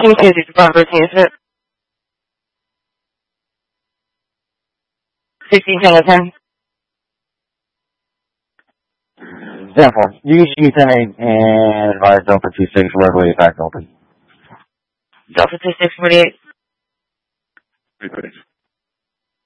Is it the proper answer? 16 channel 10. Example, UG 10 and advise Delta 26 roadway back open. Delta 2648.